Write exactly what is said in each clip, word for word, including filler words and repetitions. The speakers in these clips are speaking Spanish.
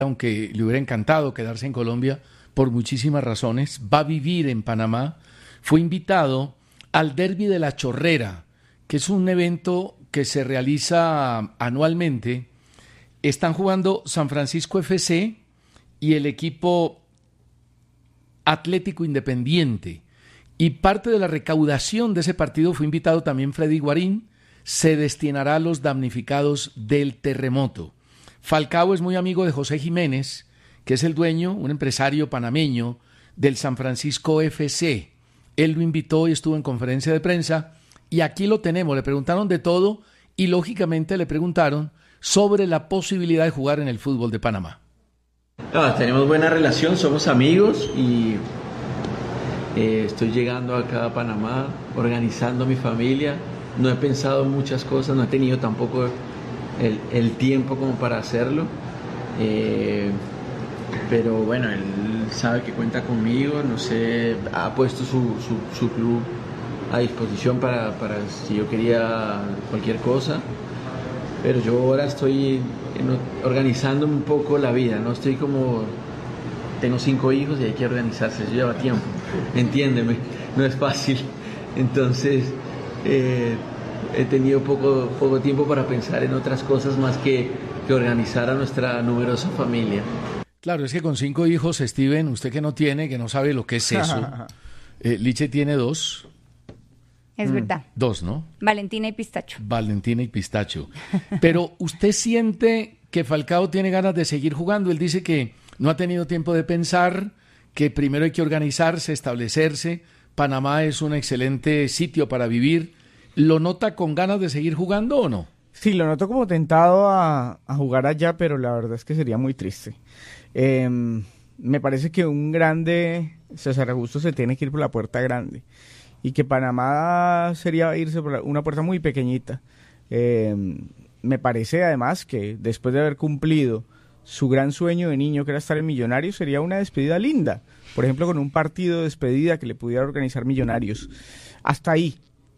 aunque le hubiera encantado quedarse en Colombia por muchísimas razones, va a vivir en Panamá. Fue invitado al Derby de la Chorrera, que es un evento que se realiza anualmente. Están jugando San Francisco F C y el equipo Atlético Independiente. Y parte de la recaudación de ese partido fue invitado también Freddy Guarín. Se destinará a los damnificados del terremoto. Falcao es muy amigo de José Jiménez, que es el dueño, un empresario panameño del San Francisco F C. Él lo invitó y estuvo en conferencia de prensa y aquí lo tenemos. Le preguntaron de todo y lógicamente le preguntaron sobre la posibilidad de jugar en el fútbol de Panamá. No, tenemos buena relación, somos amigos y eh, estoy llegando acá a Panamá, organizando a mi familia. No he pensado en muchas cosas, no he tenido tampoco el, el tiempo como para hacerlo. Eh, pero bueno, él sabe que cuenta conmigo, no sé, ha puesto su, su, su club a disposición para, para si yo quería cualquier cosa. Pero yo ahora estoy en, organizándome un poco la vida, ¿no? Estoy como, tengo cinco hijos y hay que organizarse, eso lleva tiempo, entiéndeme, no es fácil. Entonces, eh, he tenido poco, poco tiempo para pensar en otras cosas más que, que organizar a nuestra numerosa familia. Claro, es que con cinco hijos, Steven, usted que no tiene, que no sabe lo que es eso, eh, Liche tiene dos. Es mm. verdad. Dos, ¿no? Valentina y Pistacho. Valentina y Pistacho. Pero ¿usted siente que Falcao tiene ganas de seguir jugando? Él dice que no ha tenido tiempo de pensar, que primero hay que organizarse, establecerse. Panamá es un excelente sitio para vivir. ¿Lo nota con ganas de seguir jugando o no? Sí, lo noto como tentado a, a jugar allá, pero la verdad es que sería muy triste. Eh, me parece que un grande, César Augusto, se tiene que ir por la puerta grande. Y que Panamá sería irse por una puerta muy pequeñita. Eh, me parece además que después de haber cumplido su gran sueño de niño, que era estar en Millonarios, sería una despedida linda. Por ejemplo, con un partido de despedida que le pudiera organizar Millonarios. Hasta ahí.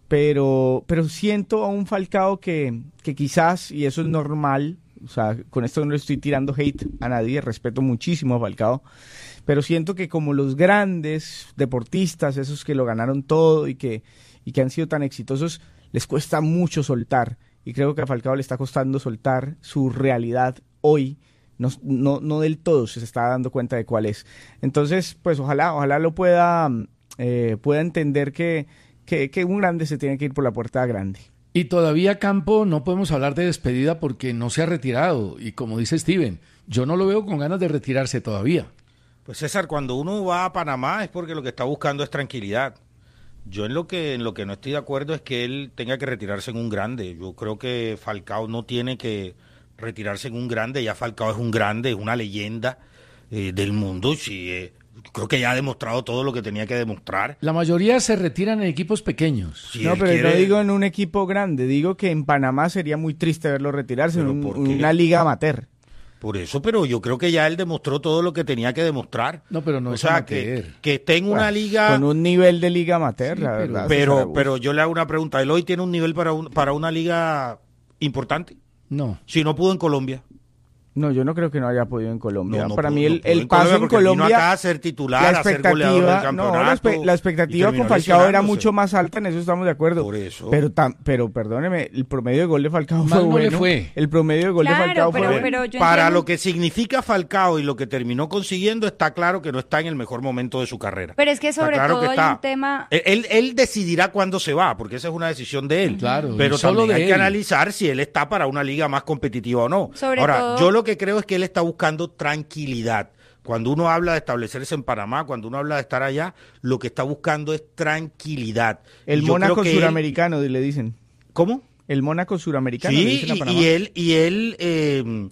Pero, pero siento a un Falcao que, que quizás, y eso es normal, o sea, con esto no le estoy tirando hate a nadie, respeto muchísimo a Falcao, pero siento que como los grandes deportistas, esos que lo ganaron todo y que, y que han sido tan exitosos, les cuesta mucho soltar. Y creo que a Falcao le está costando soltar su realidad hoy. No, no, no del todo se está dando cuenta de cuál es. Entonces, pues ojalá, ojalá lo pueda, eh, pueda entender que, que, que un grande se tiene que ir por la puerta grande. Y todavía, Campo, no podemos hablar de despedida porque no se ha retirado. Y como dice Steven, yo no lo veo con ganas de retirarse todavía. Pues César, cuando uno va a Panamá es porque lo que está buscando es tranquilidad. Yo en lo que en lo que no estoy de acuerdo es que él tenga que retirarse en un grande. Yo creo que Falcao no tiene que retirarse en un grande. Ya Falcao es un grande, es una leyenda eh, del mundo. Sí, eh, creo que ya ha demostrado todo lo que tenía que demostrar. La mayoría se retiran en equipos pequeños. Si no, pero quiere... no digo en un equipo grande. Digo que en Panamá sería muy triste verlo retirarse en un, una liga amateur. Por eso, pero yo creo que ya él demostró todo lo que tenía que demostrar. No, pero no o es sea, amateur. Que, que esté en una liga... Con un nivel de liga amateur, sí, la verdad. Pero, pero yo le hago una pregunta. ¿Él hoy tiene un nivel para, un, para una liga importante? No. Si no pudo en Colombia. No, yo no creo que no haya podido en Colombia. No, no Para pudo, mí el, no el paso en Colombia... Vino acá a ser titular, a ser goleador del campeonato. No, la, espe la expectativa con Falcao era mucho más alta, en eso estamos de acuerdo. Por eso. Pero, tam, pero perdóneme, el promedio de gol de Falcao Mal fue bueno. No fue. El promedio de gol claro, de Falcao pero, fue pero bueno. Para entiendo... lo que significa Falcao y lo que terminó consiguiendo, está claro que no está en el mejor momento de su carrera. Pero es que sobre claro todo que hay un tema... Él, él, él decidirá cuándo se va, porque esa es una decisión de él. Claro, pero solo también de hay él. que analizar si él está para una liga más competitiva o no. Sobre Ahora, todo... yo lo que creo es que él está buscando tranquilidad. Cuando uno habla de establecerse en Panamá, cuando uno habla de estar allá, lo que está buscando es tranquilidad. El Mónaco suramericano, él... le dicen. ¿Cómo? El Mónaco suramericano. Sí, le dicen a Panamá. y, y él, y él eh,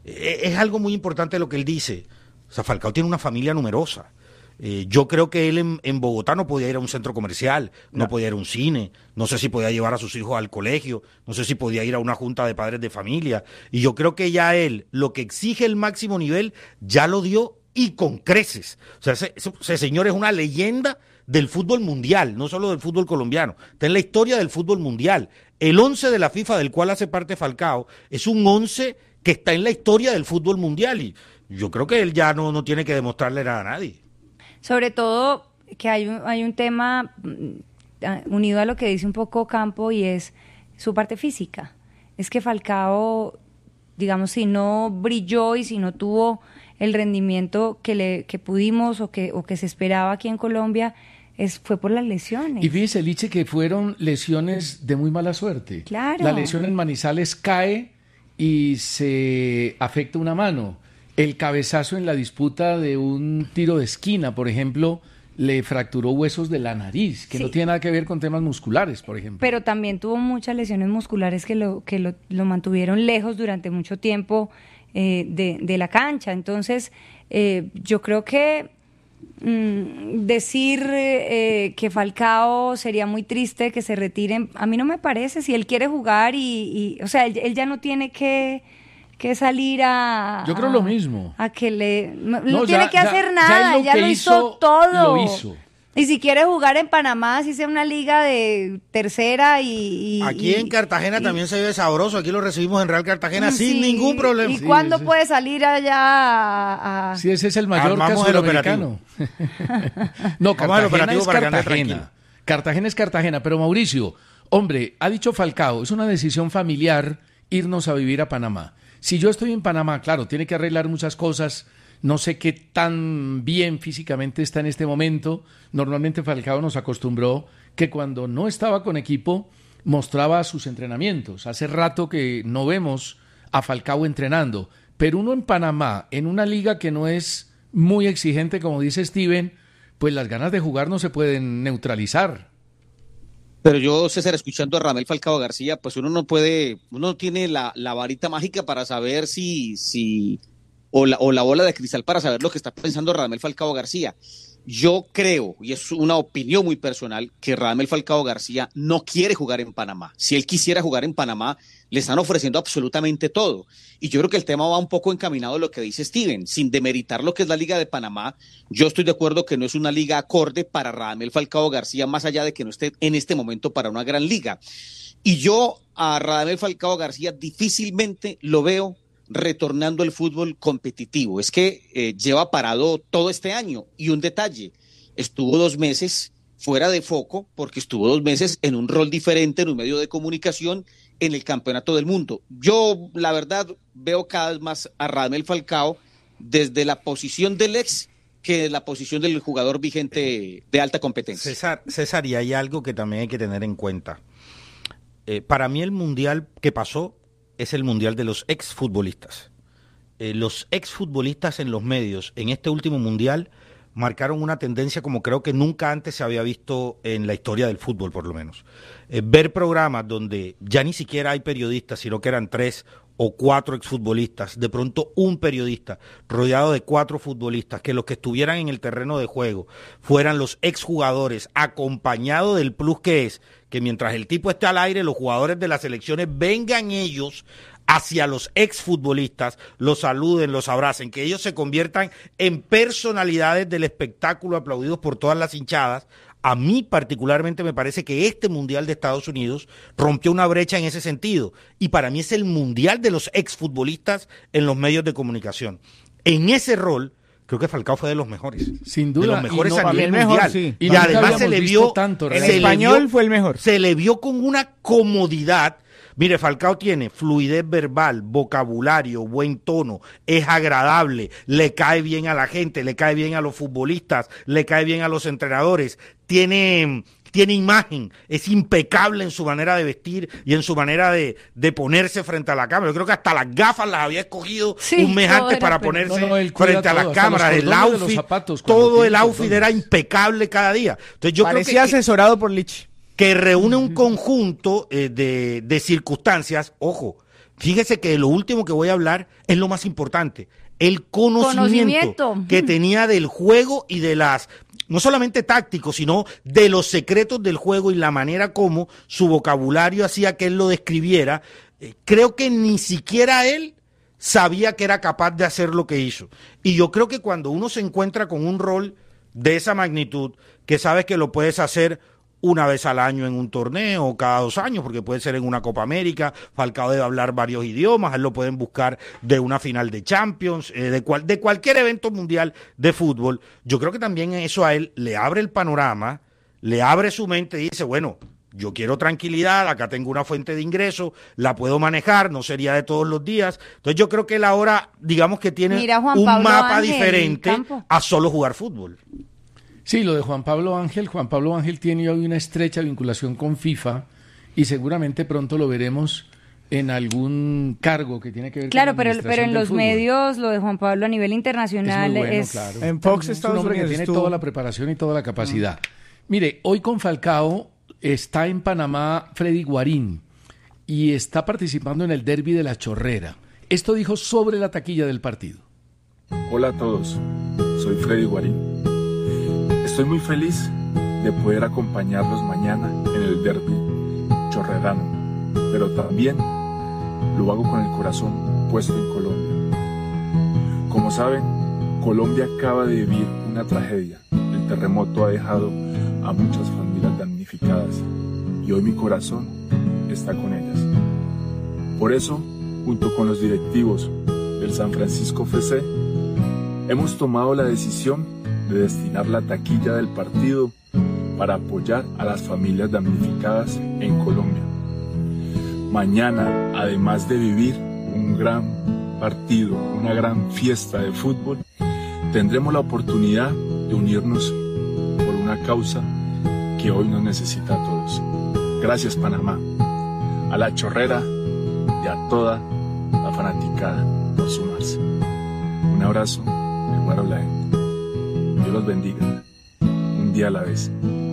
es algo muy importante lo que él dice. O sea, Falcao tiene una familia numerosa. Eh, yo creo que él en, en Bogotá no podía ir a un centro comercial, no, no podía ir a un cine, no sé si podía llevar a sus hijos al colegio, no sé si podía ir a una junta de padres de familia. Y yo creo que ya él, lo que exige el máximo nivel, ya lo dio y con creces. O sea, ese, ese señor es una leyenda del fútbol mundial, no solo del fútbol colombiano. Está en la historia del fútbol mundial. El once de la FIFA, del cual hace parte Falcao, es un once que está en la historia del fútbol mundial. Y yo creo que él ya no, no tiene que demostrarle nada a nadie. Sobre todo que hay un, hay un tema mm, unido a lo que dice un poco Campo, y es su parte física. Es que Falcao, digamos, si no brilló y si no tuvo el rendimiento que le que pudimos o que o que se esperaba aquí en Colombia, es fue por las lesiones. Y fíjese, Liche, que fueron lesiones de muy mala suerte. Claro. La lesión en Manizales cae y se afecta una mano. El cabezazo en la disputa de un tiro de esquina, por ejemplo, le fracturó huesos de la nariz, que Sí. no tiene nada que ver con temas musculares, por ejemplo. Pero también tuvo muchas lesiones musculares que lo que lo, lo mantuvieron lejos durante mucho tiempo eh, de, de la cancha. Entonces, eh, yo creo que mm, decir eh, que Falcao sería muy triste que se retiren, a mí no me parece. Si él quiere jugar y, y o sea, él, él ya no tiene que que salir a... Yo creo a, lo mismo. A que le... No, No, no ya- tiene que ya- hacer ya nada, él lo ya que lo hizo, hizo, todo. lo hizo. Y si quiere jugar en Panamá, si sea una liga de tercera y... y- Aquí y- en Cartagena y- también se ve sabroso, aquí lo recibimos en Real Cartagena Sí, sin ningún problema. ¿Y Sí, cuándo sí. puede salir allá a...? a- Sí, ese es el Mallorca Armamos el suramericano. no, Vamos al Cartagena operativo es para que ande Cartagena. tranquilo. Cartagena es Cartagena, pero Mauricio, hombre, ha dicho Falcao, es una decisión familiar irnos a vivir a Panamá. Si yo estoy en Panamá, claro, tiene que arreglar muchas cosas, no sé qué tan bien físicamente está en este momento. Normalmente Falcao nos acostumbró que cuando no estaba con equipo mostraba sus entrenamientos. Hace rato que no vemos a Falcao entrenando, pero uno en Panamá, en una liga que no es muy exigente, como dice Steven, pues las ganas de jugar no se pueden neutralizar. Pero yo, César, escuchando a Radamel Falcao García, pues uno no puede, uno no tiene la, la varita mágica para saber si, si o, la, o la bola de cristal para saber lo que está pensando Radamel Falcao García. Yo creo, y es una opinión muy personal, que Radamel Falcao García no quiere jugar en Panamá. Si él quisiera jugar en Panamá, le están ofreciendo absolutamente todo. Y yo creo que el tema va un poco encaminado a lo que dice Steven, sin demeritar lo que es la Liga de Panamá. Yo estoy de acuerdo que no es una liga acorde para Radamel Falcao García, más allá de que no esté en este momento para una gran liga. Y yo a Radamel Falcao García difícilmente lo veo retornando al fútbol competitivo. Es que eh, lleva parado todo este año. Y un detalle, estuvo dos meses fuera de foco porque estuvo dos meses en un rol diferente en un medio de comunicación en el Campeonato del Mundo. Yo, la verdad, veo cada vez más a Radamel Falcao desde la posición del ex que la posición del jugador vigente de alta competencia. César, César, y hay algo que también hay que tener en cuenta. Eh, para mí el mundial que pasó es el mundial de los exfutbolistas. Eh, los exfutbolistas en los medios en este último mundial marcaron una tendencia como creo que nunca antes se había visto en la historia del fútbol, por lo menos. Eh, ver programas donde ya ni siquiera hay periodistas, sino que eran tres o cuatro exfutbolistas, de pronto un periodista rodeado de cuatro futbolistas, que los que estuvieran en el terreno de juego fueran los exjugadores, acompañado del plus que es que mientras el tipo esté al aire, los jugadores de las selecciones vengan ellos hacia los exfutbolistas, los saluden, los abracen, que ellos se conviertan en personalidades del espectáculo aplaudidos por todas las hinchadas. A mí particularmente me parece que este Mundial de Estados Unidos rompió una brecha en ese sentido y para mí es el Mundial de los exfutbolistas en los medios de comunicación. En ese rol creo que Falcao fue de los mejores. Sin duda. De los mejores Y no- a nivel el mejor, mundial. sí. Y, Y nunca además se habíamos le visto vio tanto, En realmente. se le español vio- fue el mejor. Se le vio con una comodidad. Mire, Falcao tiene fluidez verbal, vocabulario, buen tono, es agradable, le cae bien a la gente, le cae bien a los futbolistas, le cae bien a los entrenadores, tiene, tiene imagen, es impecable en su manera de vestir y en su manera de, de ponerse frente a la cámara. Yo creo que hasta las gafas las había escogido Sí, un mes todo antes era para pero- ponerse No, no, él cuida frente a todo, las hasta cámaras, los el cordones de los outfit, zapatos, cuando todo tiene el outfit cordones. era impecable cada día. Entonces yo Parecía creo que, que asesorado por Lich. que reúne un conjunto eh, de, de circunstancias. Ojo, fíjese que lo último que voy a hablar es lo más importante, el conocimiento, Conocimiento. que tenía del juego y de las, no solamente tácticos, sino de los secretos del juego y la manera como su vocabulario hacía que él lo describiera. Eh, creo que ni siquiera él sabía que era capaz de hacer lo que hizo. Y yo creo que cuando uno se encuentra con un rol de esa magnitud, que sabes que lo puedes hacer una vez al año en un torneo o cada dos años, porque puede ser en una Copa América. Falcao debe hablar varios idiomas, él lo pueden buscar de una final de Champions, eh, de, cual, de cualquier evento mundial de fútbol. Yo creo que también eso a él le abre el panorama, le abre su mente y dice, bueno, yo quiero tranquilidad, acá tengo una fuente de ingreso, la puedo manejar, no sería de todos los días. Entonces yo creo que él ahora, digamos que tiene Mira, Juan un Pablo mapa Ángel, diferente Campo. a solo jugar fútbol. Sí, lo de Juan Pablo Ángel. Juan Pablo Ángel tiene hoy una estrecha vinculación con FIFA y seguramente pronto lo veremos en algún cargo que tiene que ver claro, con la pero, pero en administración del los fútbol. medios, lo de Juan Pablo a nivel internacional Es muy bueno, es... claro. En Fox, Es un Estados hombre que Unidos tiene estuvo. toda la preparación y toda la capacidad. Mire, hoy con Falcao está en Panamá Freddy Guarín y está participando en el derbi de La Chorrera. Esto dijo sobre la taquilla del partido. Hola a todos, soy Freddy Guarín. Estoy muy feliz de poder acompañarlos mañana en el derbi chorrerano, pero también lo hago con el corazón puesto en Colombia. Como saben, Colombia acaba de vivir una tragedia. El terremoto ha dejado a muchas familias damnificadas y hoy mi corazón está con ellas. Por eso, junto con los directivos del San Francisco F C, hemos tomado la decisión de destinar la taquilla del partido para apoyar a las familias damnificadas en Colombia. Mañana, además de vivir un gran partido, una gran fiesta de fútbol, tendremos la oportunidad de unirnos por una causa que hoy nos necesita a todos. Gracias, Panamá, a La Chorrera y a toda la fanaticada por sumarse. Un abrazo, hermano Laen. Dios los bendiga. Un día a la vez.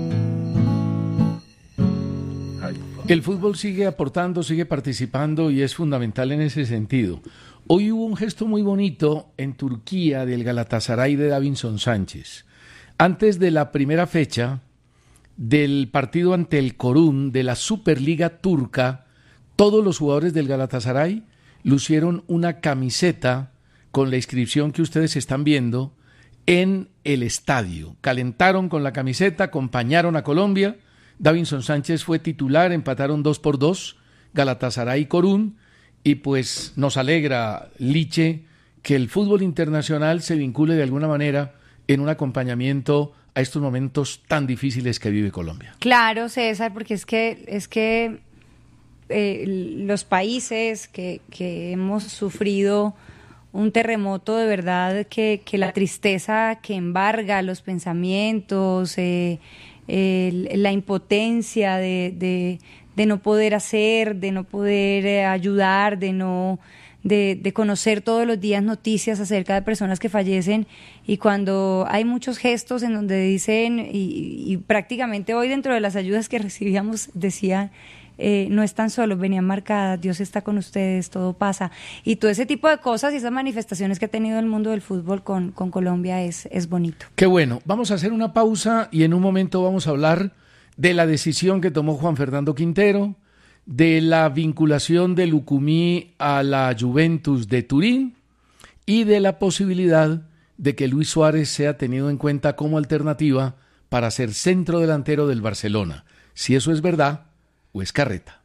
Ay. El fútbol sigue aportando, sigue participando y es fundamental en ese sentido. Hoy hubo un gesto muy bonito en Turquía del Galatasaray de Davinson Sánchez. Antes de la primera fecha del partido ante el Korun de la Superliga Turca, todos los jugadores del Galatasaray lucieron una camiseta con la inscripción que ustedes están viendo en el estadio. Calentaron con la camiseta, acompañaron a Colombia. Davinson Sánchez fue titular, empataron dos por dos, Galatasaray y Korun, y pues nos alegra, Liche, que el fútbol internacional se vincule de alguna manera en un acompañamiento a estos momentos tan difíciles que vive Colombia. Claro, César, porque es que es que eh, los países que, que hemos sufrido un terremoto de verdad, que, que la tristeza que embarga los pensamientos, eh, el, la impotencia de, de, de no poder hacer, de no poder eh, ayudar, de no de, de conocer todos los días noticias acerca de personas que fallecen, y cuando hay muchos gestos en donde dicen, y, y prácticamente hoy dentro de las ayudas que recibíamos decían, Eh, no están solos, venían marcadas, Dios está con ustedes, todo pasa, y todo ese tipo de cosas y esas manifestaciones que ha tenido el mundo del fútbol con, con Colombia es, es bonito. Qué bueno, vamos a hacer una pausa y en un momento vamos a hablar de la decisión que tomó Juan Fernando Quintero, de la vinculación de Lucumí a la Juventus de Turín y de la posibilidad de que Luis Suárez sea tenido en cuenta como alternativa para ser centro delantero del Barcelona. Si eso es verdad o es carreta.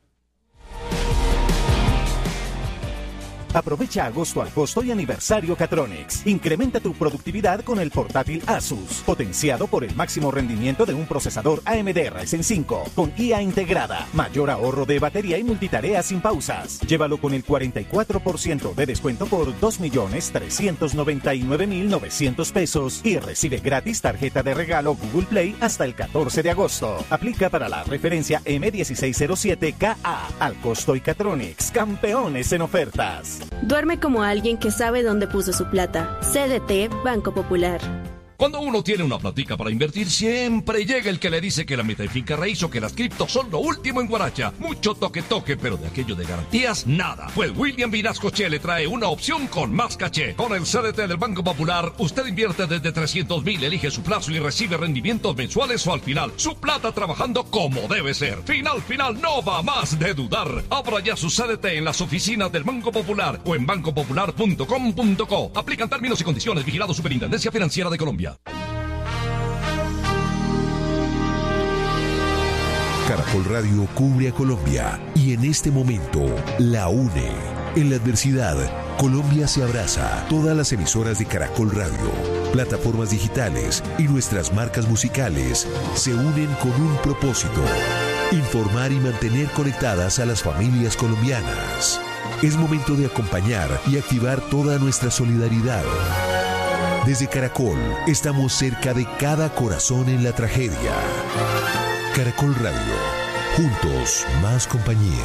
Aprovecha agosto al costo y aniversario Catronics. Incrementa tu productividad con el portátil Asus, potenciado por el máximo rendimiento de un procesador A M D Ryzen cinco, con I A integrada, mayor ahorro de batería y multitarea sin pausas. Llévalo con el cuarenta y cuatro por ciento de descuento por dos millones trescientos noventa y nueve mil novecientos pesos y recibe gratis tarjeta de regalo Google Play hasta el catorce de agosto. Aplica para la referencia M dieciséis cero siete K A. Al costo y Catronics, campeones en ofertas. Duerme como alguien que sabe dónde puso su plata. C D T Banco Popular. Cuando uno tiene una platica para invertir, siempre llega el que le dice que la meta de finca raíz o que las criptos son lo último en Guaracha. Mucho toque-toque, pero de aquello de garantías, nada. Pues William Vinasco Che le trae una opción con más caché. Con el C D T del Banco Popular, usted invierte desde trescientos mil, elige su plazo y recibe rendimientos mensuales o al final. Su plata trabajando como debe ser. Final, final, no va más de dudar. Abra ya su C D T en las oficinas del Banco Popular o en banco popular punto com punto co. Aplican términos y condiciones. Vigilado Superintendencia Financiera de Colombia. Caracol Radio cubre a Colombia y en este momento la une. En la adversidad, Colombia se abraza. Todas las emisoras de Caracol Radio, plataformas digitales y nuestras marcas musicales se unen con un propósito: informar y mantener conectadas a las familias colombianas. Es momento de acompañar y activar toda nuestra solidaridad. Desde Caracol, estamos cerca de cada corazón en la tragedia. Caracol Radio, juntos, más compañía.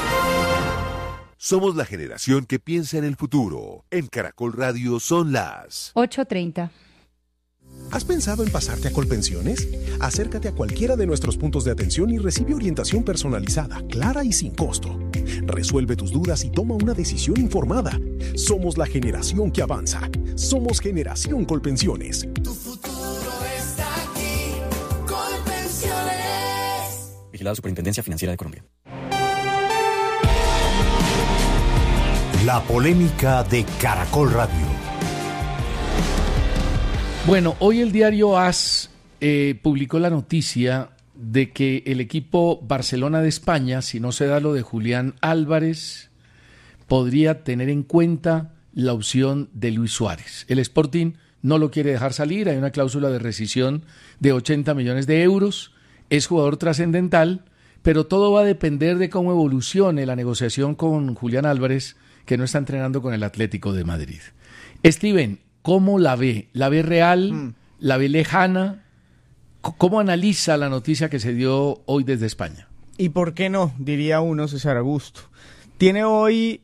Somos la generación que piensa en el futuro. En Caracol Radio son las ocho treinta. ¿Has pensado en pasarte a Colpensiones? Acércate a cualquiera de nuestros puntos de atención y recibe orientación personalizada, clara y sin costo. Resuelve tus dudas y toma una decisión informada. Somos la generación que avanza. Somos Generación Colpensiones. Tu futuro está aquí. Colpensiones. Vigilado Superintendencia Financiera de Colombia. La polémica de Caracol Radio. Bueno, hoy el diario AS eh, publicó la noticia de que el equipo Barcelona de España, si no se da lo de Julián Álvarez, podría tener en cuenta la opción de Luis Suárez. El Sporting no lo quiere dejar salir, hay una cláusula de rescisión de ochenta millones de euros, es jugador trascendental, pero todo va a depender de cómo evolucione la negociación con Julián Álvarez, que no está entrenando con el Atlético de Madrid. Steven, ¿cómo la ve? ¿La ve real? Mm. ¿La ve lejana? ¿Cómo analiza la noticia que se dio hoy desde España? ¿Y por qué no? Diría uno, César Augusto. Tiene hoy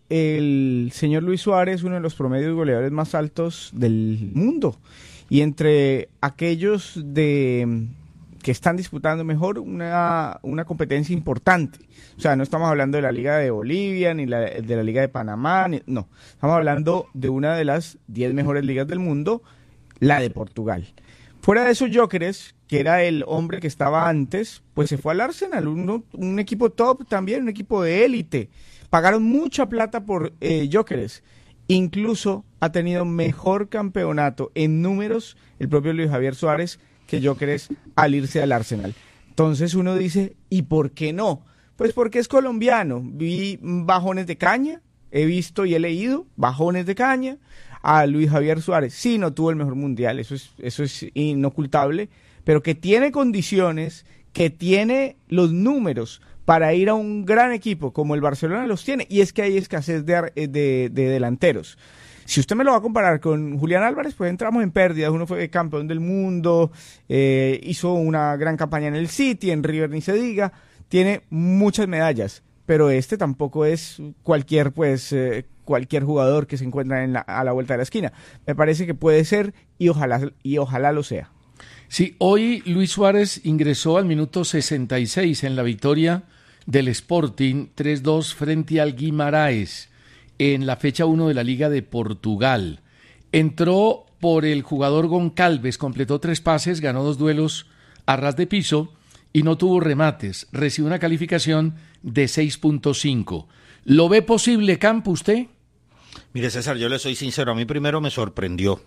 el señor Luis Suárez uno de los promedios goleadores más altos del mundo. Y entre aquellos de que están disputando mejor una, una competencia importante. O sea, no estamos hablando de la Liga de Bolivia, ni la, de la Liga de Panamá, ni, no. Estamos hablando de una de las diez mejores ligas del mundo, la de Portugal. Fuera de esos Gyökeres, que era el hombre que estaba antes, pues se fue al Arsenal, un, un equipo top también, un equipo de élite. Pagaron mucha plata por eh, Gyökeres. Incluso ha tenido mejor campeonato en números el propio Luis Javier Suárez que Gyökeres al irse al Arsenal. Entonces uno dice, ¿y por qué no? Pues porque es colombiano. Vi bajones de caña, he visto y he leído bajones de caña. A Luis Javier Suárez sí no tuvo el mejor mundial, eso es, eso es inocultable, pero que tiene condiciones, que tiene los números para ir a un gran equipo como el Barcelona los tiene, y es que hay escasez de, de, de delanteros. Si usted me lo va a comparar con Julián Álvarez, pues entramos en pérdidas. Uno fue campeón del mundo, eh, hizo una gran campaña en el City, en River ni se diga, tiene muchas medallas, pero este tampoco es cualquier pues eh, cualquier jugador que se encuentra en la, a la vuelta de la esquina. Me parece que puede ser y ojalá y ojalá lo sea. Sí, hoy Luis Suárez ingresó al minuto sesenta y seis en la victoria del Sporting tres dos frente al Guimaraes en la fecha uno de la Liga de Portugal. Entró por el jugador Goncalves, completó tres pases, ganó dos duelos a ras de piso y no tuvo remates. Recibe una calificación de seis punto cinco. ¿Lo ve posible, Campo, usted? Mire, César, yo le soy sincero, a mí primero me sorprendió.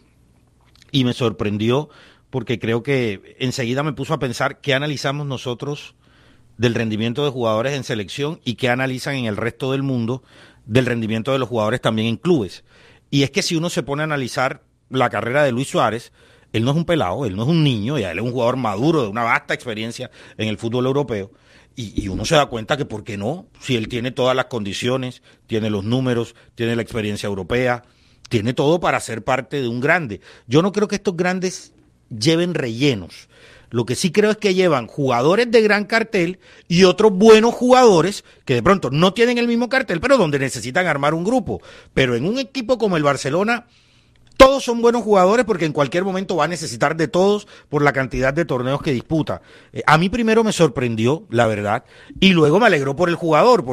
Y me sorprendió porque creo que enseguida me puso a pensar qué analizamos nosotros del rendimiento de jugadores en selección y qué analizan en el resto del mundo del rendimiento de los jugadores también en clubes. Y es que si uno se pone a analizar la carrera de Luis Suárez, él no es un pelado, él no es un niño, ya él es un jugador maduro de una vasta experiencia en el fútbol europeo. Y, y uno se da cuenta que ¿por qué no? Si él tiene todas las condiciones, tiene los números, tiene la experiencia europea, tiene todo para ser parte de un grande. Yo no creo que estos grandes lleven rellenos. Lo que sí creo es que llevan jugadores de gran cartel y otros buenos jugadores que de pronto no tienen el mismo cartel, pero donde necesitan armar un grupo. Pero en un equipo como el Barcelona, todos son buenos jugadores porque en cualquier momento va a necesitar de todos por la cantidad de torneos que disputa. Eh, a mí primero me sorprendió, la verdad, y luego me alegró por el jugador porque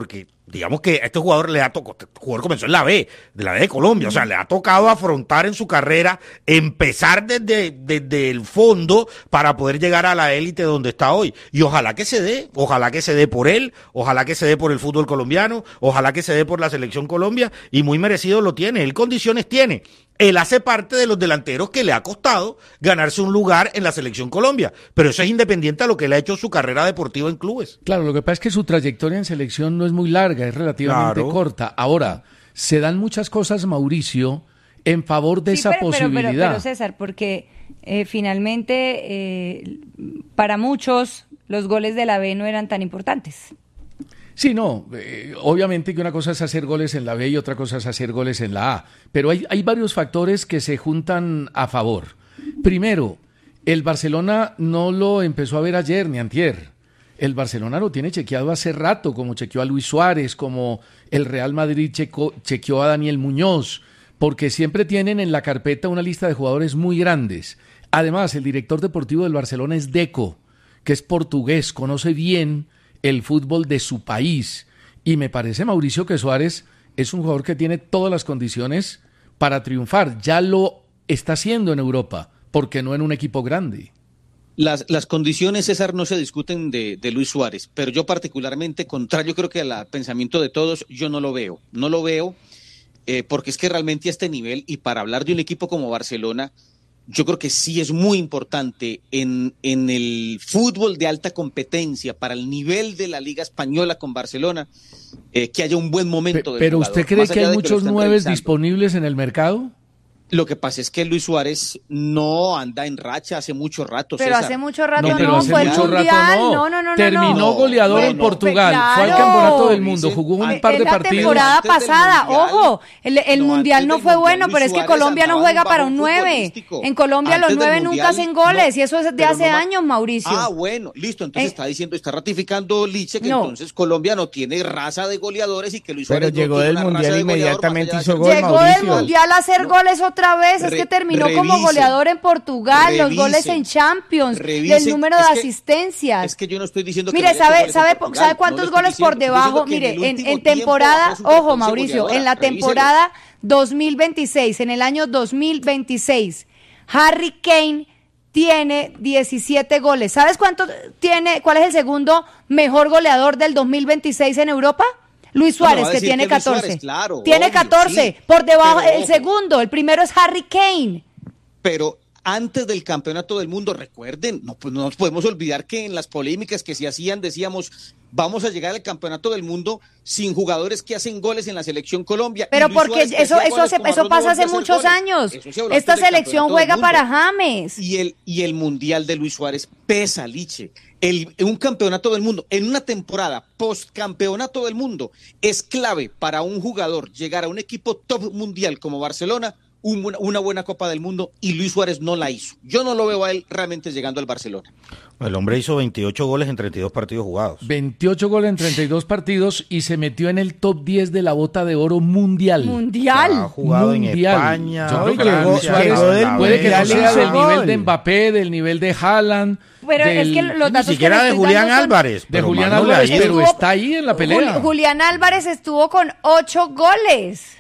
Digamos que a este jugador le ha tocado, este jugador comenzó en la B, de la B de Colombia, o sea, le ha tocado afrontar en su carrera, empezar desde, desde el fondo para poder llegar a la élite donde está hoy. Y ojalá que se dé, ojalá que se dé por él, ojalá que se dé por el fútbol colombiano, ojalá que se dé por la selección Colombia, y muy merecido lo tiene, él condiciones tiene. Él hace parte de los delanteros que le ha costado ganarse un lugar en la selección Colombia, pero eso es independiente a lo que le ha hecho su carrera deportiva en clubes. Claro, lo que pasa es que su trayectoria en selección no es muy larga, es relativamente Claro. corta. Ahora, se dan muchas cosas, Mauricio, en favor de Sí, esa pero, pero- posibilidad. Pero, pero, César, porque eh, finalmente eh, para muchos los goles de la B no eran tan importantes. Sí, no, eh, obviamente que una cosa es hacer goles en la B y otra cosa es hacer goles en la A, pero hay, hay varios factores que se juntan a favor. Primero, el Barcelona no lo empezó a ver ayer ni antier. El Barcelona lo tiene chequeado hace rato, como chequeó a Luis Suárez, como el Real Madrid checo- chequeó a Daniel Muñoz, porque siempre tienen en la carpeta una lista de jugadores muy grandes. Además, el director deportivo del Barcelona es Deco, que es portugués, conoce bien el fútbol de su país. Y me parece, Mauricio, que Suárez es un jugador que tiene todas las condiciones para triunfar. Ya lo está haciendo en Europa, porque no en un equipo grande. Las, las condiciones, César, no se discuten de, de Luis Suárez, pero yo particularmente, contrario creo que al pensamiento de todos, yo no lo veo. No lo veo eh, porque es que realmente a este nivel, y para hablar de un equipo como Barcelona, yo creo que sí es muy importante en, en el fútbol de alta competencia, para el nivel de la Liga Española con Barcelona, eh, que haya un buen momento del ¿Pero jugador. usted cree Más que allá hay de lo muchos estén nueves revisando. disponibles en el mercado? Lo que pasa es que Luis Suárez no anda en racha hace mucho rato, Pero César. hace mucho rato No, pero no, hace fue el mucho rato mundial. no. No, no, no, no. Terminó no. goleador en Bueno, Portugal, pues, fue al claro. campeonato del mundo, jugó un Es par de la partidos. temporada Antes del pasada, Mundial. ojo, el, el No, mundial antes no del fue Mundial, bueno, Luis pero es que Suárez Colombia no andaba juega en para bajón un nueve. futbolístico. En Colombia Antes los del nueve nunca Mundial, hacen goles no, y eso es de pero hace no ma- años, Mauricio. Ah, bueno, listo, entonces Eh, está diciendo, está ratificando Liche que no. entonces Colombia no tiene raza de goleadores y que Luis Pero Suárez no llegó tiene del una raza Mundial de goleador inmediatamente más allá hizo de- gol, Llegó Mauricio. del mundial a hacer goles otra vez, es Re- que terminó como revisen, goleador en Portugal, los revisen, goles en Champions, revisen. el número Es de que- asistencias. Es que yo no estoy diciendo que Mire, no haya hecho ¿sabe, goles en sabe, Portugal, ¿sabe no cuántos lo estoy goles diciendo, por estoy debajo? diciendo que Mire, el en, último en tiempo temporada, bajó su ojo frecuencia Mauricio, goleadora, en la revíselo. temporada dos mil veintiséis, en el año dos mil veintiséis, Harry Kane tiene diecisiete goles. ¿Sabes cuánto tiene? ¿Cuál es el segundo mejor goleador del dos mil veintiséis en Europa? Luis No, me Suárez, va a que decir tiene que Luis catorce. Suárez, claro, tiene obvio, catorce. sí. Por debajo, Pero, el ojo. segundo, el primero es Harry Kane. Pero antes del campeonato del mundo, recuerden, no, pues no nos podemos olvidar que en las polémicas que se hacían decíamos, vamos a llegar al campeonato del mundo sin jugadores que hacen goles en la selección Colombia. Pero Y Luis porque Suárez, que eso, hacía eso, goles hace- como eso arroz, no pasa volvió hace a hacer muchos goles. años. Eso se habló Esta antes del selección campeonato juega del para mundo. James. Y el, y el Mundial de Luis Suárez pesa, Liche. El, un campeonato del mundo, en una temporada post-campeonato del mundo, es clave para un jugador llegar a un equipo top mundial como Barcelona, un- una buena Copa del Mundo, y Luis Suárez no la hizo. Yo no lo veo a él realmente llegando al Barcelona. El hombre hizo veintiocho goles en treinta y dos partidos jugados. veintiocho goles en treinta y dos partidos y se metió en el top diez de la bota de oro mundial. Mundial. Ha jugado en Mundial. España. Yo creo que Francia, Luis Suárez llegó del puede que no Mundial, sea hizo del gol. nivel de Mbappé, del nivel de Haaland. Pero del- es que los datos Ni siquiera que le de estoy Julián dando son- Álvarez. de pero Julián mal no le ha Álvarez, ido. pero está ahí en la pelea. Juli- Julián Álvarez estuvo con ocho goles.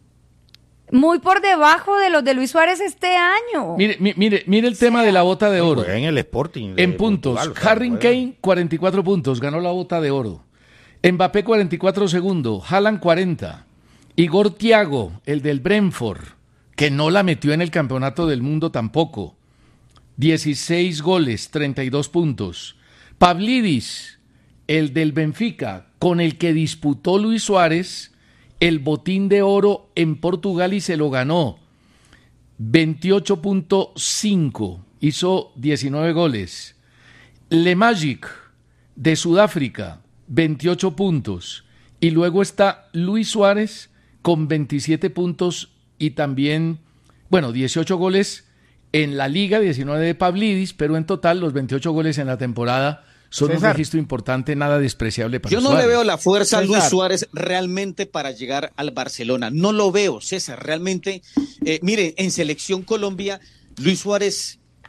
Muy por debajo de los de Luis Suárez este año. Mire, mi- mire, mire el tema de la bota de oro. Juega en el Sporting. de En puntos, Portugal, o sea, Harry juega. Kane, cuarenta y cuatro puntos, ganó la bota de oro. Mbappé, cuarenta y cuatro segundo. Haaland, cuarenta. Igor Thiago, el del Brentford, que no la metió en el campeonato del mundo tampoco. dieciséis goles, treinta y dos puntos. Pavlidis, el del Benfica, con el que disputó Luis Suárez el botín de oro en Portugal y se lo ganó. veintiocho punto cinco, hizo diecinueve goles. Le Magic, de Sudáfrica, veintiocho puntos. Y luego está Luis Suárez con veintisiete puntos y también, bueno, dieciocho goles en la liga, diecinueve de Pavlidis, pero en total los veintiocho goles en la temporada son César. un registro importante, nada despreciable para Yo no Suárez. le veo la fuerza a Luis César. Suárez realmente para llegar al Barcelona. No lo veo, César, realmente. Eh, mire, en Selección Colombia, Luis Suárez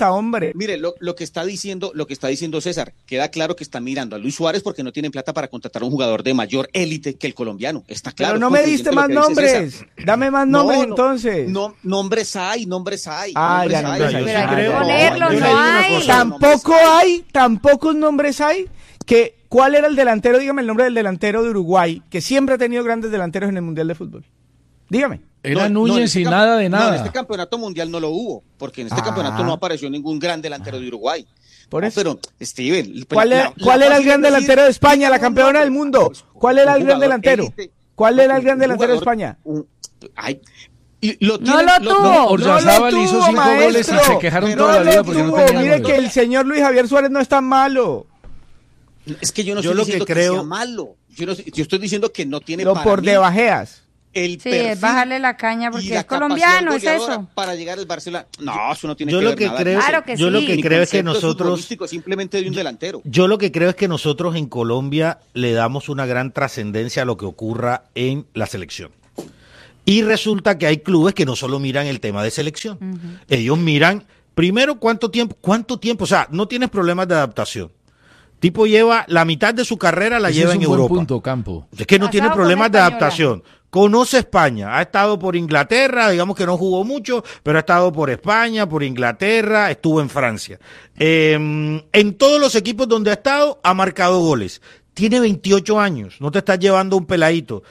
esta, hombre. Mire, lo, lo que está diciendo, lo que está diciendo César, queda claro que está mirando a Luis Suárez porque no tienen plata para contratar a un jugador de mayor élite que el colombiano. Está claro. Pero no me diste más nombres. Dame más nombres no, no, entonces. No, nombres hay, nombres hay. Ah, nombres ya, nombres hay. hay. Pero hay que ponerlos, no hay. Tampoco hay, tampoco nombres hay que, ¿cuál era el delantero? Dígame el nombre del delantero de Uruguay, que siempre ha tenido grandes delanteros en el Mundial de Fútbol. Dígame. Era No, Núñez no, en este y camp- nada de nada. No, en este campeonato mundial no lo hubo, porque en este Ah. campeonato no apareció ningún gran delantero de Uruguay. Por No, eso. pero, Steven... ¿Cuál la- era, la- cuál la era el fácil gran es decir, delantero de España, la no, campeona no, del mundo? pues, ¿Cuál era un el gran jugador delantero? élite, ¿Cuál no, era el un- gran un delantero de jugador- España? un- ay, y lo No tienen- lo tuvo. No, Oryazábal No lo hizo tuvo, cinco goles y maestro. se quejaron Pero toda la No vida lo porque no tuvo. tenían Mire goles. que el señor Luis Javier Suárez no es tan malo. Es que yo no Yo estoy lo que diciendo que, creo- sea malo. Yo, no- yo estoy diciendo que no tiene Lo para por mí debajeas. el Sí, perfil es bajarle la caña y porque la es colombiano, capacidad es goleadora eso. para llegar al Barcelona. No, eso no tiene Yo que lo ver que nada. creo, Claro que yo lo sí. que Mi creo es que concepto nosotros futbolístico es simplemente de un delantero. Yo lo que creo es que nosotros en Colombia le damos una gran trascendencia a lo que ocurra en la selección. Y resulta que hay clubes que no solo miran el tema de selección. Uh-huh. Ellos miran, primero, cuánto tiempo, cuánto tiempo, o sea, no tienes problemas de adaptación. Tipo lleva la mitad de su carrera la Ese lleva es un en buen Europa. punto, Campo. Es que no Casado tiene con problemas de española. adaptación. Conoce España, ha estado por Inglaterra, digamos que no jugó mucho, pero ha estado por España, por Inglaterra, estuvo en Francia. Eh, en todos los equipos donde ha estado, ha marcado goles. Tiene veintiocho años, no te estás llevando un peladito.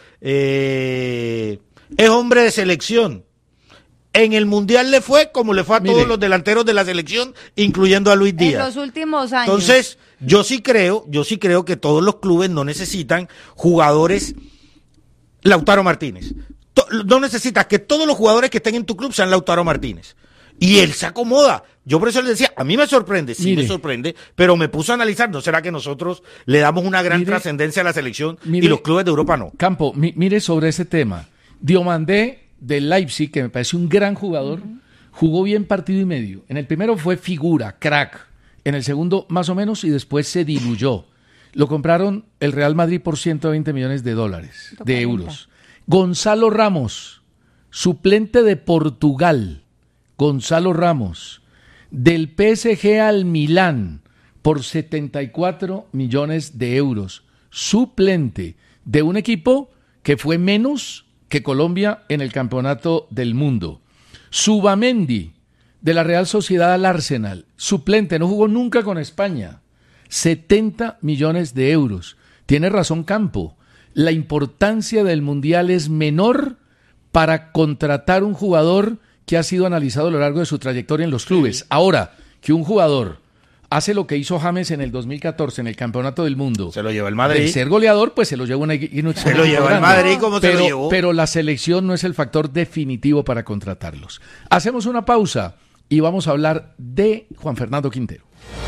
Eh, es hombre de selección. En el Mundial le fue como le fue a Mire. todos los delanteros de la selección, incluyendo a Luis En Díaz. los últimos años. Entonces, yo sí creo, yo sí creo que todos los clubes no necesitan jugadores. Lautaro Martínez. To- No necesitas que todos los jugadores que estén en tu club sean Lautaro Martínez. Y él se acomoda. Yo por eso le decía, a mí me sorprende, sí Mire. me sorprende, pero me puso a analizar, ¿no será que nosotros le damos una gran Mire. trascendencia a la selección Mire. y los clubes de Europa no? Campo, mi- mire sobre ese tema. Diomandé del Leipzig, que me parece un gran jugador, uh-huh. jugó bien partido y medio. En el primero fue figura, crack. En el segundo, más o menos, y después se diluyó. Lo compraron el Real Madrid por ciento veinte millones de dólares, de euros. Gonzalo Ramos, suplente de Portugal. Gonzalo Ramos, del P S G al Milán, por setenta y cuatro millones de euros. Suplente de un equipo que fue menos que Colombia en el Campeonato del Mundo. Subamendi, de la Real Sociedad al Arsenal, suplente, no jugó nunca con España. setenta millones de euros. Tiene razón Campo, la importancia del Mundial es menor para contratar un jugador que ha sido analizado a lo largo de su trayectoria en los clubes. Ahora, que un jugador hace lo que hizo James en el dos mil catorce en el Campeonato del Mundo. Se lo lleva el Madrid. De ser goleador, pues se lo lleva una Se lo lleva el Madrid como pero, se lo llevó. Pero la selección no es el factor definitivo para contratarlos. Hacemos una pausa y vamos a hablar de Juan Fernando Quintero.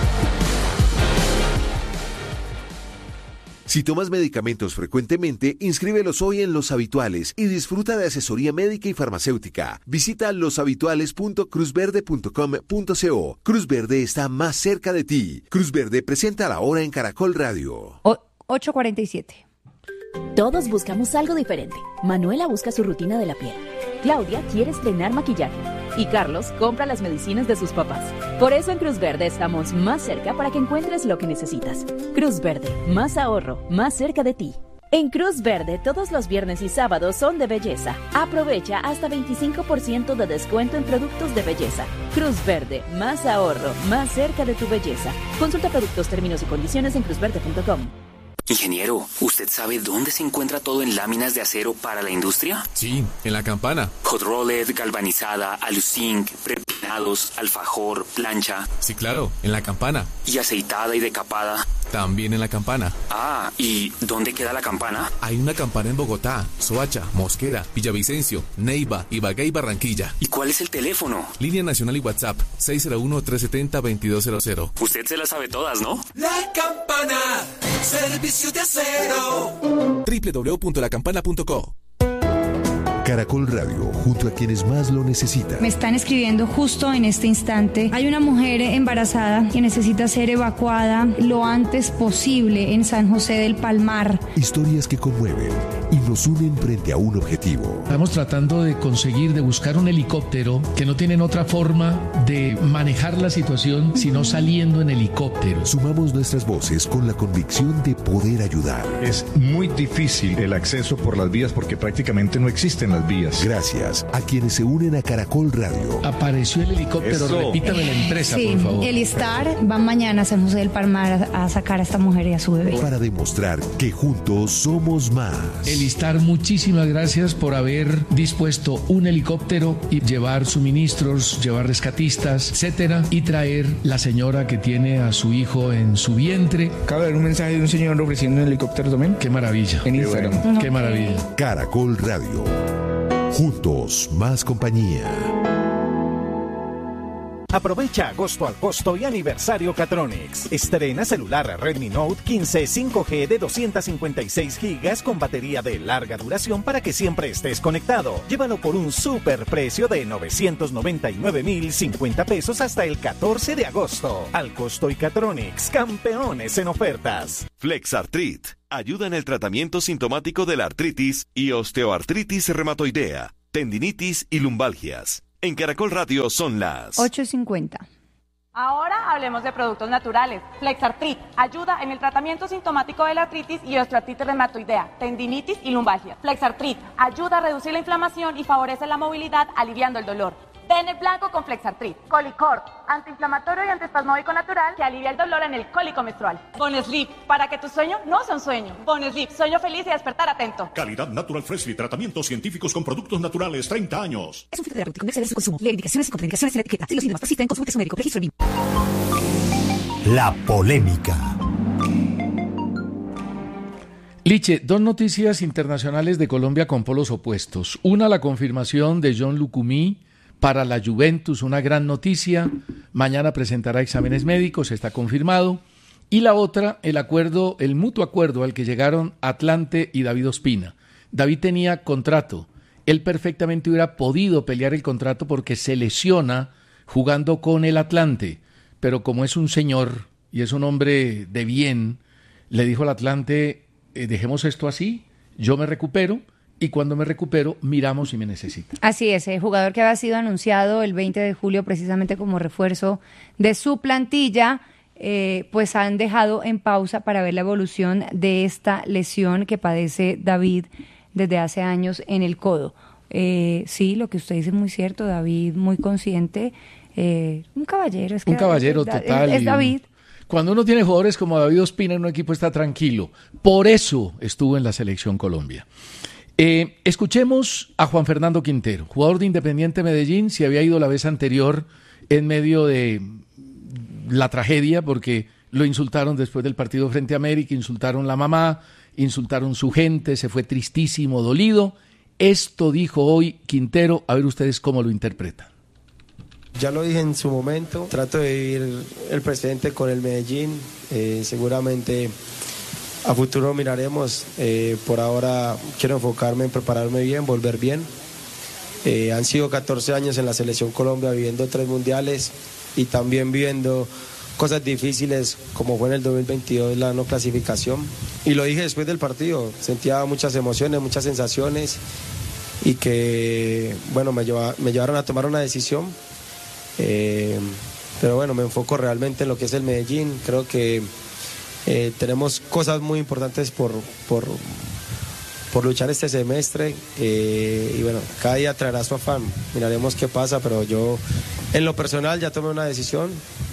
Si tomas medicamentos frecuentemente, inscríbelos hoy en Los Habituales y disfruta de asesoría médica y farmacéutica. Visita los habituales punto cruz verde punto com punto co. Cruz Verde está más cerca de ti. Cruz Verde presenta la hora en Caracol Radio. O- ocho cuarenta y siete. Todos buscamos algo diferente. Manuela busca su rutina de la piel. Claudia quiere estrenar maquillaje. Y Carlos compra las medicinas de sus papás. Por eso en Cruz Verde estamos más cerca para que encuentres lo que necesitas. Cruz Verde, más ahorro, más cerca de ti. En Cruz Verde, todos los viernes y sábados son de belleza. Aprovecha hasta veinticinco por ciento de descuento en productos de belleza. Cruz Verde, más ahorro, más cerca de tu belleza. Consulta productos, términos y condiciones en cruz verde punto com. Ingeniero, ¿usted sabe dónde se encuentra todo en láminas de acero para la industria? Sí, en la Campana. Hot rolled, galvanizada, aluzinc, prepinados, alfajor, plancha. Sí, claro, en la Campana. ¿Y aceitada y decapada? También en la Campana. Ah, ¿y dónde queda la Campana? Hay una Campana en Bogotá, Soacha, Mosquera, Villavicencio, Neiva, Ibagué y Barranquilla. ¿Y cuál es el teléfono? Línea nacional y WhatsApp, seis cero uno, tres siete cero, veintidós cero cero. Usted se la sabe todas, ¿no? La Campana, servicio de acero. doble u doble u doble u punto la campana punto co. Caracol Radio, junto a quienes más lo necesitan. Me están escribiendo justo en este instante. Hay una mujer embarazada que necesita ser evacuada lo antes posible en San José del Palmar. Historias que conmueven y nos unen frente a un objetivo. Estamos tratando de conseguir, de buscar un helicóptero que no tienen otra forma de manejar la situación sino saliendo en helicóptero. Sumamos nuestras voces con la convicción de poder ayudar. Es muy difícil el acceso por las vías porque prácticamente no existen las vías. Gracias a quienes se unen a Caracol Radio. Apareció el helicóptero, Eso. repítame la empresa, Sí, por favor. el Star va mañana a San José del Palmar a, a sacar a esta mujer y a su bebé. Para demostrar que juntos somos más. Elistar, muchísimas gracias por haber dispuesto un helicóptero y llevar suministros, llevar rescatistas, etcétera, y traer la señora que tiene a su hijo en su vientre. Acaba de ver un mensaje de un señor ofreciendo un helicóptero también. Qué maravilla. En Instagram. Qué, bueno. Qué maravilla. Caracol Radio. Juntos, más compañía. Aprovecha agosto al costo y aniversario Catronics. Estrena celular Redmi Note quince cinco G de doscientos cincuenta y seis gigas con batería de larga duración para que siempre estés conectado. Llévalo por un super precio de novecientos noventa y nueve mil cincuenta pesos hasta el catorce de agosto. Al costo y Catronics, campeones en ofertas. Flexartrit ayuda en el tratamiento sintomático de la artritis y osteoartritis reumatoidea, tendinitis y lumbalgias. En Caracol Radio son las ocho cincuenta. Ahora hablemos de productos naturales. Flexartrit ayuda en el tratamiento sintomático de la artritis y osteoartritis reumatoidea, tendinitis y lumbalgia. Flexartrit ayuda a reducir la inflamación y favorece la movilidad, aliviando el dolor. Den el blanco con Flexartrit. Colicort, antiinflamatorio y antiespasmódico natural que alivia el dolor en el cólico menstrual. Bonesleep, para que tu sueño no sea un sueño. Bonesleep, sueño feliz y despertar atento. Calidad Natural Freshly, tratamientos científicos con productos naturales, treinta años. Es un fitoterapéutico, no exceder su consumo. Lee indicaciones y contraindicaciones en la etiqueta. Si los síntomas persisten, consulte a su médico. Registro B I M. La polémica. Liche, dos noticias internacionales de Colombia con polos opuestos. Una, la confirmación de John Lucumí para la Juventus, una gran noticia. Mañana presentará exámenes médicos, está confirmado. Y la otra, el acuerdo, el mutuo acuerdo al que llegaron Atlante y David Ospina. David tenía contrato. Él perfectamente hubiera podido pelear el contrato porque se lesiona jugando con el Atlante. Pero como es un señor y es un hombre de bien, le dijo al Atlante, eh, dejemos esto así, yo me recupero. Y cuando me recupero, miramos si me necesita. Así es, el jugador que había sido anunciado el veinte de julio precisamente como refuerzo de su plantilla, eh, pues han dejado en pausa para ver la evolución de esta lesión que padece David desde hace años en el codo. Eh, sí, lo que usted dice es muy cierto, David muy consciente, eh, un caballero. Es que un caballero David, total. Es, es David. Cuando uno tiene jugadores como David Ospina en un equipo está tranquilo. Por eso estuvo en la Selección Colombia. Eh, escuchemos a Juan Fernando Quintero, jugador de Independiente Medellín. Se había ido la vez anterior en medio de la tragedia porque lo insultaron después del partido frente a América, insultaron la mamá, insultaron su gente, se fue tristísimo, dolido. Esto dijo hoy Quintero, a ver ustedes cómo lo interpretan. Ya lo dije en su momento, trato de vivir el presente con el Medellín, eh, seguramente a futuro miraremos, eh, por ahora quiero enfocarme en prepararme bien, volver bien. Eh, han sido catorce años en la Selección Colombia viviendo tres mundiales y también viviendo cosas difíciles como fue en el dos mil veintidós la no clasificación. Y lo dije después del partido, sentía muchas emociones, muchas sensaciones y que bueno, me, lleva, me llevaron a tomar una decisión. Eh, pero bueno, me enfoco realmente en lo que es el Medellín, creo que Eh, tenemos cosas muy importantes por, por, por luchar este semestre eh, y bueno, cada día traerá su afán, miraremos qué pasa, pero yo en lo personal ya tomé una decisión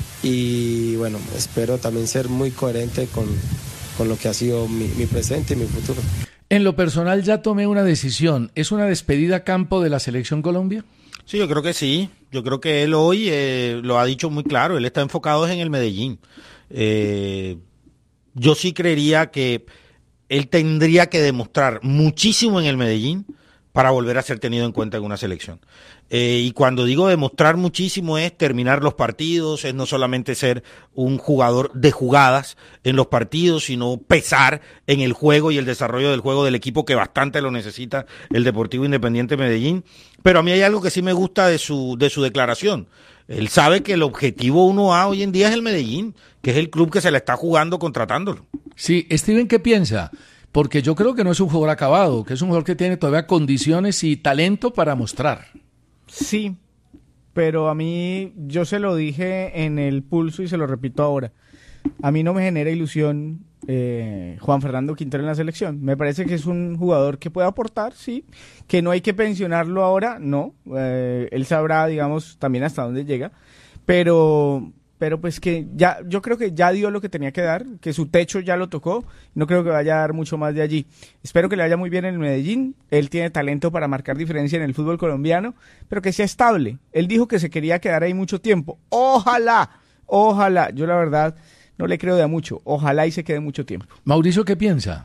y bueno, espero también ser muy coherente con, con lo que ha sido mi, mi presente y mi futuro. En lo personal ya tomé una decisión, ¿es una despedida a campo de la Selección Colombia? Sí, yo creo que sí, yo creo que él hoy eh, lo ha dicho muy claro, él está enfocado en el Medellín. Eh, Yo sí creería que él tendría que demostrar muchísimo en el Medellín para volver a ser tenido en cuenta en una selección. Eh, y cuando digo demostrar muchísimo es terminar los partidos, es no solamente ser un jugador de jugadas en los partidos, sino pesar en el juego y el desarrollo del juego del equipo que bastante lo necesita el Deportivo Independiente Medellín. Pero a mí hay algo que sí me gusta de su, de su declaración. Él sabe que el objetivo uno A hoy en día es el Medellín, que es el club que se le está jugando contratándolo. Sí, Steven, ¿qué piensa? Porque yo creo que no es un jugador acabado, que es un jugador que tiene todavía condiciones y talento para mostrar. Sí, pero a mí, yo se lo dije en el pulso y se lo repito ahora. a mí no me genera ilusión eh, Juan Fernando Quintero en la selección. Me parece que es un jugador que puede aportar, sí, que no hay que pensionarlo ahora, no, eh, él sabrá, digamos, también hasta dónde llega, pero... pero pues que ya, yo creo que ya dio lo que tenía que dar, que su techo ya lo tocó, no creo que vaya a dar mucho más de allí. Espero que le vaya muy bien en el Medellín, él tiene talento para marcar diferencia en el fútbol colombiano, pero que sea estable. Él dijo que se quería quedar ahí mucho tiempo, ojalá, ojalá, yo la verdad no le creo de a mucho, ojalá y se quede mucho tiempo. Mauricio, ¿qué piensa?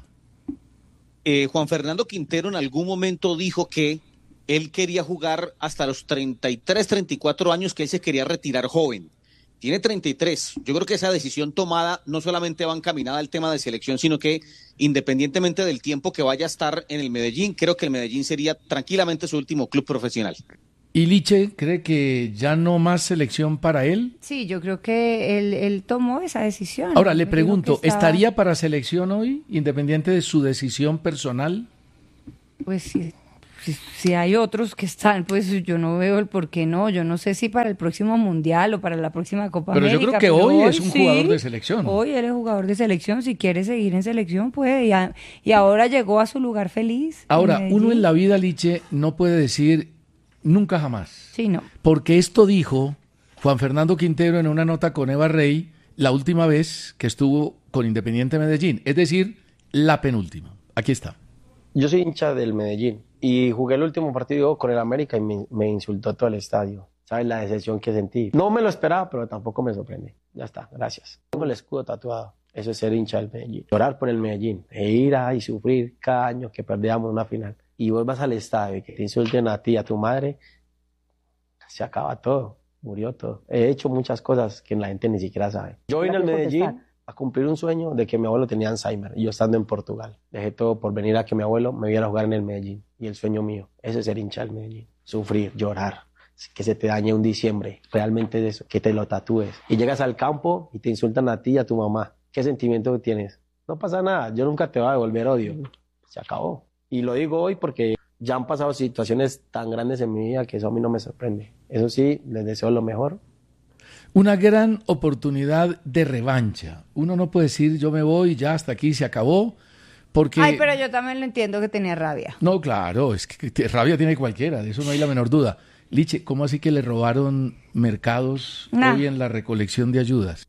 Eh, Juan Fernando Quintero en algún momento dijo que él quería jugar hasta los treinta y tres, treinta y cuatro años, que él se quería retirar joven. Tiene treinta y tres. Yo creo que esa decisión tomada no solamente va encaminada al tema de selección, sino que independientemente del tiempo que vaya a estar en el Medellín, creo que el Medellín sería tranquilamente su último club profesional. ¿Y Liche cree que ya no más selección para él? Sí, yo creo que él, él tomó esa decisión. Ahora, le pregunto, estaba... ¿estaría para selección hoy, independiente de su decisión personal? Pues sí. Si, si hay otros que están, pues yo no veo el por qué no. Yo no sé si para el próximo Mundial o para la próxima Copa pero América. Pero yo creo que hoy, hoy es un sí, jugador de selección. Hoy él es jugador de selección. Si quiere seguir en selección, puede. Y, a, y ahora llegó a su lugar feliz. Ahora, en uno en la vida, Liche, no puede decir nunca jamás. Sí, no. Porque esto dijo Juan Fernando Quintero en una nota con Eva Rey la última vez que estuvo con Independiente Medellín. Es decir, la penúltima. Aquí está. Yo soy hincha del Medellín. Y jugué el último partido con el América y me, me insultó todo el estadio. ¿Sabes la decepción que sentí? No me lo esperaba, pero tampoco me sorprende. Ya está, gracias. Tengo el escudo tatuado. Eso es ser hincha del Medellín. Llorar por el Medellín. E ir a y sufrir cada año que perdíamos una final. Y vos vas al estadio y que te insulten a ti y a tu madre. Se acaba todo. Murió todo. He hecho muchas cosas que la gente ni siquiera sabe. Yo vine al Medellín a cumplir un sueño de que mi abuelo tenía Alzheimer y yo estando en Portugal. Dejé todo por venir a que mi abuelo me viera jugar en el Medellín. Y el sueño mío, ese es ser hincha del Medellín. Sufrir, llorar, que se te dañe un diciembre. Realmente es eso, que te lo tatúes. Y llegas al campo y te insultan a ti y a tu mamá. ¿Qué sentimiento tienes? No pasa nada, yo nunca te voy a devolver odio. Se acabó. Y lo digo hoy porque ya han pasado situaciones tan grandes en mi vida que eso a mí no me sorprende. Eso sí, les deseo lo mejor. Una gran oportunidad de revancha. Uno no puede decir yo me voy, ya hasta aquí se acabó, porque... Ay, pero yo también lo entiendo que tenía rabia. No, claro, es que rabia tiene cualquiera, de eso no hay la menor duda. Liche, ¿cómo así que le robaron mercados nah. hoy en la recolección de ayudas?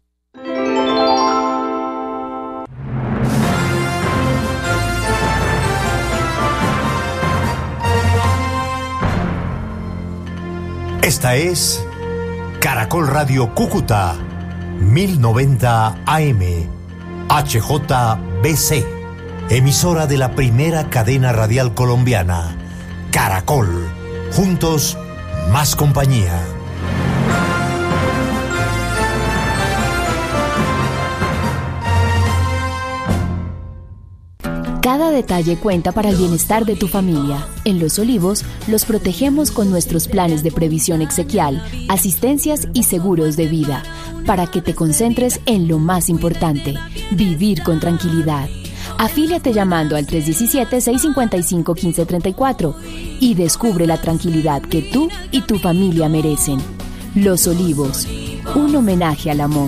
Esta es... Caracol Radio Cúcuta, mil noventa A M, H J B C, emisora de la primera cadena radial colombiana, Caracol, juntos, más compañía. Cada detalle cuenta para el bienestar de tu familia. En Los Olivos, los protegemos con nuestros planes de previsión exequial, asistencias y seguros de vida, para que te concentres en lo más importante, vivir con tranquilidad. Afíliate llamando al tres uno siete, seis cinco cinco, uno cinco tres cuatro y descubre la tranquilidad que tú y tu familia merecen. Los Olivos, un homenaje al amor.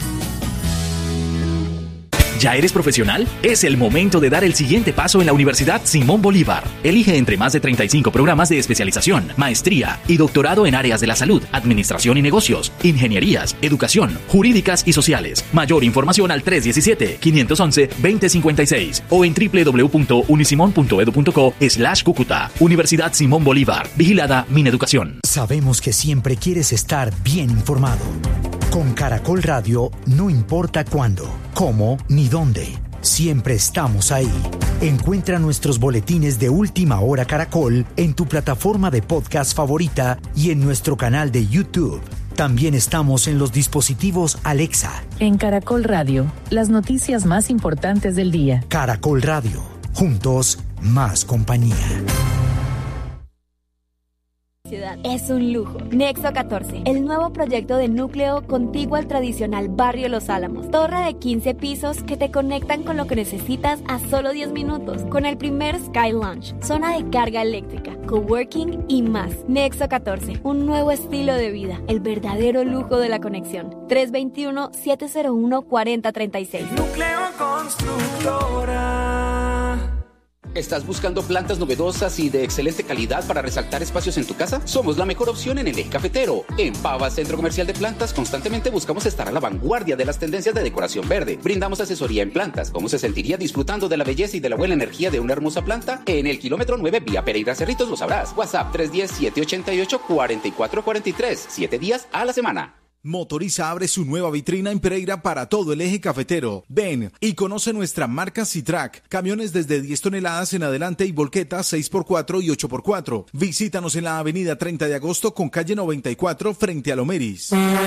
¿Ya eres profesional? Es el momento de dar el siguiente paso en la Universidad Simón Bolívar. Elige entre más de treinta y cinco programas de especialización, maestría y doctorado en áreas de la salud, administración y negocios, ingenierías, educación, jurídicas y sociales. Mayor información al tres uno siete, cinco uno uno, dos cero cinco seis o en doble u doble u doble u punto unisimon punto edu punto co slash Cúcuta. Universidad Simón Bolívar. Vigilada Mineducación. Sabemos que siempre quieres estar bien informado. Con Caracol Radio, no importa cuándo, cómo ni dónde, siempre estamos ahí. Encuentra nuestros boletines de Última Hora Caracol en tu plataforma de podcast favorita y en nuestro canal de YouTube. También estamos en los dispositivos Alexa. En Caracol Radio, las noticias más importantes del día. Caracol Radio, juntos, más compañía. ciudad, es un lujo. Nexo catorce, el nuevo proyecto de núcleo contiguo al tradicional barrio Los Álamos. Torre de quince pisos que te conectan con lo que necesitas a solo diez minutos. Con el primer Sky Lounge, zona de carga eléctrica, coworking y más. Nexo catorce, un nuevo estilo de vida, el verdadero lujo de la conexión. tres dos uno, siete cero uno, cuatro cero tres seis. Núcleo Constructora. ¿Estás buscando plantas novedosas y de excelente calidad para resaltar espacios en tu casa? Somos la mejor opción en el eje cafetero. En Pava Centro Comercial de Plantas constantemente buscamos estar a la vanguardia de las tendencias de decoración verde. Brindamos asesoría en plantas. ¿Cómo se sentiría disfrutando de la belleza y de la buena energía de una hermosa planta? En el kilómetro nueve vía Pereira Cerritos lo sabrás. WhatsApp tres uno cero, siete ocho ocho, cuatro cuatro cuatro tres. siete días a la semana. Motoriza abre su nueva vitrina en Pereira para todo el eje cafetero. Ven y conoce nuestra marca C-Track. Camiones desde diez toneladas en adelante y volquetas seis por cuatro y ocho por cuatro. Visítanos en la avenida treinta de agosto con calle noventa y cuatro frente a Lomeris.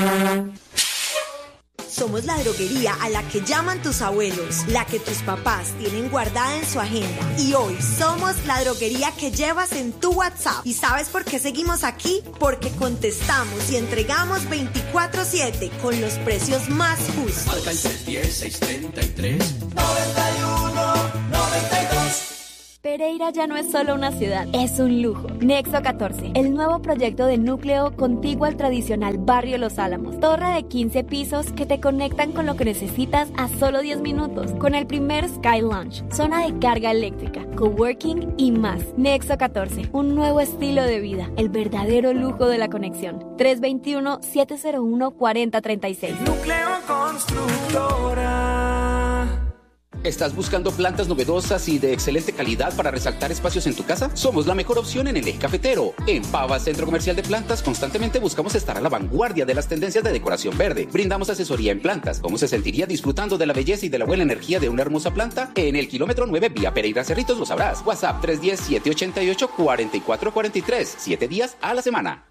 Somos la droguería a la que llaman tus abuelos, la que tus papás tienen guardada en su agenda. Y hoy somos la droguería que llevas en tu WhatsApp. ¿Y sabes por qué seguimos aquí? Porque contestamos y entregamos veinticuatro siete con los precios más justos. Marca el tres uno cero, seis tres tres, noventa y uno, noventa y dos. Pereira ya no es solo una ciudad, es un lujo. Nexo catorce, el nuevo proyecto de núcleo contiguo al tradicional barrio Los Álamos. Torre de quince pisos que te conectan con lo que necesitas a solo diez minutos. Con el primer Sky Lounge, zona de carga eléctrica, coworking y más. Nexo catorce, un nuevo estilo de vida, el verdadero lujo de la conexión. tres dos uno, siete cero uno, cuatro cero tres seis. Núcleo Constructora. ¿Estás buscando plantas novedosas y de excelente calidad para resaltar espacios en tu casa? Somos la mejor opción en el eje cafetero. En Pava Centro Comercial de Plantas constantemente buscamos estar a la vanguardia de las tendencias de decoración verde. Brindamos asesoría en plantas. ¿Cómo se sentiría disfrutando de la belleza y de la buena energía de una hermosa planta? En el kilómetro nueve vía Pereira Cerritos lo sabrás. WhatsApp tres uno cero, siete ocho ocho, cuatro cuatro cuatro tres. siete días a la semana.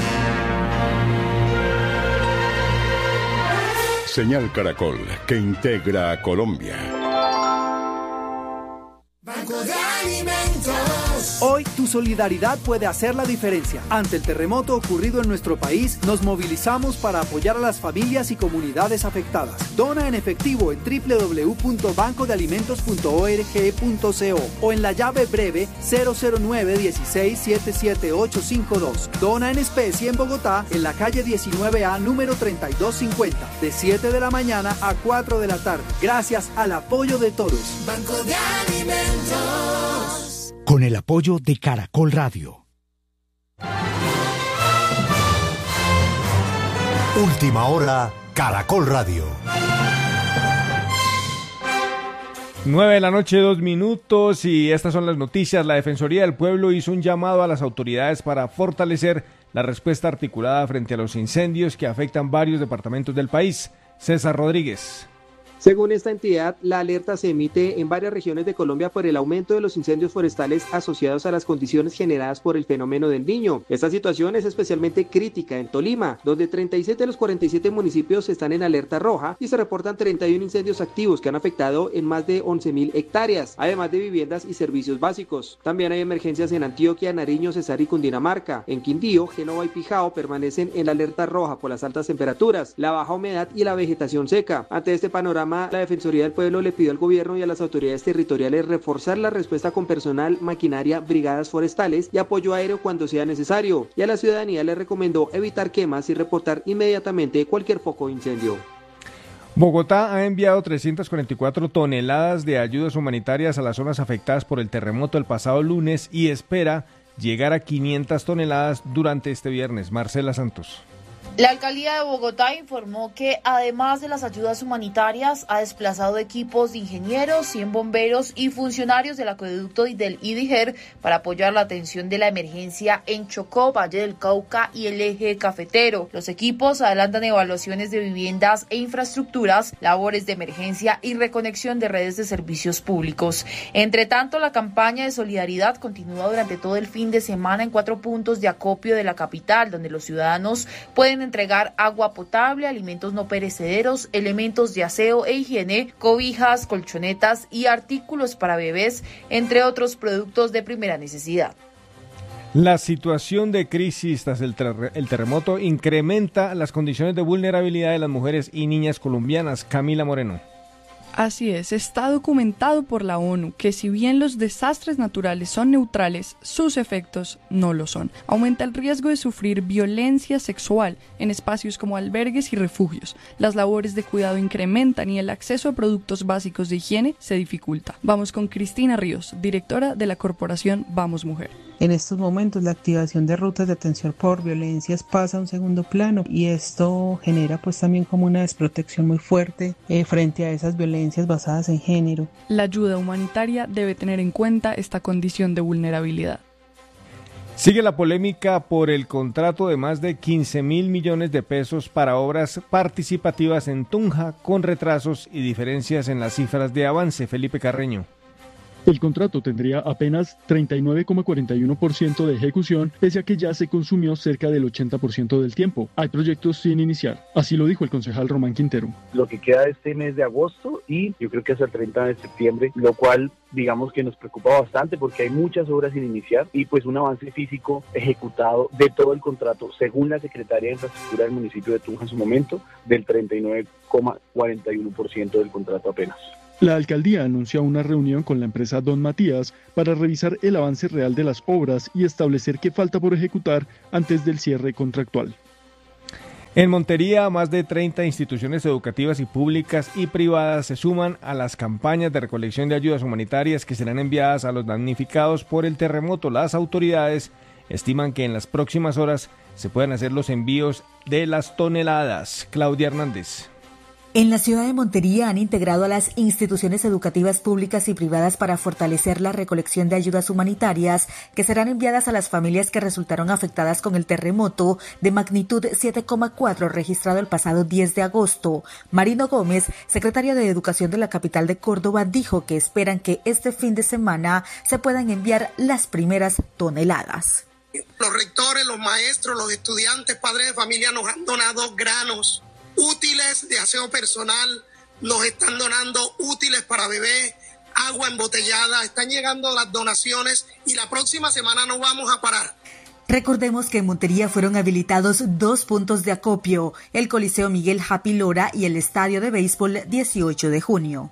Señal Caracol, que integra a Colombia. Banco de Alimentos. Hoy tu solidaridad puede hacer la diferencia. Ante el terremoto ocurrido en nuestro país, nos movilizamos para apoyar a las familias y comunidades afectadas. Dona en efectivo en doble u doble u doble u punto banco de alimentos punto org punto co o en la llave breve cero cero nueve dieciséis siete siete ocho cinco dos. Dona en especie en Bogotá, en la calle diecinueve A, número treinta y dos cincuenta, de siete de la mañana a cuatro de la tarde. Gracias al apoyo de todos. Banco de Alimentos. Con el apoyo de Caracol Radio. Última hora, Caracol Radio. Nueve de la noche, dos minutos, y estas son las noticias. La Defensoría del Pueblo hizo un llamado a las autoridades para fortalecer la respuesta articulada frente a los incendios que afectan varios departamentos del país. César Rodríguez. Según esta entidad, la alerta se emite en varias regiones de Colombia por el aumento de los incendios forestales asociados a las condiciones generadas por el fenómeno del Niño. Esta situación es especialmente crítica en Tolima, donde treinta y siete de los cuarenta y siete municipios están en alerta roja y se reportan treinta y uno incendios activos que han afectado en más de once mil hectáreas, además de viviendas y servicios básicos. También hay emergencias en Antioquia, Nariño, Cesar y Cundinamarca. En Quindío, Génova y Pijao permanecen en la alerta roja por las altas temperaturas, la baja humedad y la vegetación seca. Ante este panorama, la Defensoría del Pueblo le pidió al gobierno y a las autoridades territoriales reforzar la respuesta con personal, maquinaria, brigadas forestales y apoyo aéreo cuando sea necesario. Y a la ciudadanía le recomendó evitar quemas y reportar inmediatamente cualquier foco de incendio. Bogotá ha enviado trescientas cuarenta y cuatro toneladas de ayudas humanitarias a las zonas afectadas por el terremoto el pasado lunes y espera llegar a quinientas toneladas durante este viernes. Marcela Santos. La alcaldía de Bogotá informó que, además de las ayudas humanitarias, ha desplazado equipos de ingenieros, cien bomberos y funcionarios del acueducto y del IDIGER para apoyar la atención de la emergencia en Chocó, Valle del Cauca y el eje cafetero. Los equipos adelantan evaluaciones de viviendas e infraestructuras, labores de emergencia y reconexión de redes de servicios públicos. Entre tanto, la campaña de solidaridad continúa durante todo el fin de semana en cuatro puntos de acopio de la capital, donde los ciudadanos pueden entregar agua potable, alimentos no perecederos, elementos de aseo e higiene, cobijas, colchonetas y artículos para bebés, entre otros productos de primera necesidad. La situación de crisis tras el, ter- el terremoto incrementa las condiciones de vulnerabilidad de las mujeres y niñas colombianas. Camila Moreno. Así es, está documentado por la ONU que si bien los desastres naturales son neutrales, sus efectos no lo son. Aumenta el riesgo de sufrir violencia sexual en espacios como albergues y refugios. Las labores de cuidado incrementan y el acceso a productos básicos de higiene se dificulta. Vamos con Cristina Ríos, directora de la corporación Vamos Mujer. En estos momentos la activación de rutas de atención por violencias pasa a un segundo plano y esto genera pues también como una desprotección muy fuerte eh, frente a esas violencias basadas en género. La ayuda humanitaria debe tener en cuenta esta condición de vulnerabilidad. Sigue la polémica por el contrato de más de quince mil millones de pesos para obras participativas en Tunja, con retrasos y diferencias en las cifras de avance. Felipe Carreño. El contrato tendría apenas treinta y nueve coma cuarenta y uno por ciento de ejecución, pese a que ya se consumió cerca del ochenta por ciento del tiempo. Hay proyectos sin iniciar, así lo dijo el concejal Román Quintero. Lo que queda de este mes de agosto y yo creo que hasta el treinta de septiembre, lo cual digamos que nos preocupa bastante porque hay muchas obras sin iniciar y pues un avance físico ejecutado de todo el contrato, según la Secretaría de Infraestructura del municipio de Tunja en su momento, del treinta y nueve coma cuarenta y uno por ciento del contrato apenas. La alcaldía anunció una reunión con la empresa Don Matías para revisar el avance real de las obras y establecer qué falta por ejecutar antes del cierre contractual. En Montería, más de treinta instituciones educativas y públicas y privadas se suman a las campañas de recolección de ayudas humanitarias que serán enviadas a los damnificados por el terremoto. Las autoridades estiman que en las próximas horas se puedan hacer los envíos de las toneladas. Claudia Hernández. En la ciudad de Montería han integrado a las instituciones educativas públicas y privadas para fortalecer la recolección de ayudas humanitarias que serán enviadas a las familias que resultaron afectadas con el terremoto de magnitud siete coma cuatro registrado el pasado diez de agosto. Marino Gómez, secretaria de Educación de la capital de Córdoba, dijo que esperan que este fin de semana se puedan enviar las primeras toneladas. Los rectores, los maestros, los estudiantes, padres de familia nos han donado granos útiles de aseo personal, nos están donando útiles para bebé, agua embotellada, están llegando las donaciones y la próxima semana no vamos a parar. Recordemos que en Montería fueron habilitados dos puntos de acopio, el Coliseo Miguel Happy Lora y el Estadio de Béisbol dieciocho de junio.